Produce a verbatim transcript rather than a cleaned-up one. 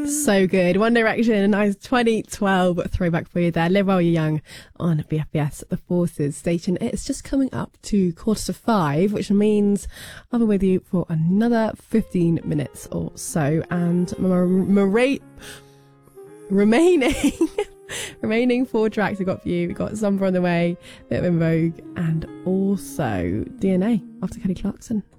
So good. One Direction, a nice twenty twelve throwback for you there. Live While You're Young on B F B S, the Forces station. It's just coming up to quarter to five, which means I'll be with you for another fifteen minutes or so. And my, my, remaining remaining four tracks I've got for you. We've got Summer on the Way, Bit of In Vogue, and also D N A after Kelly Clarkson.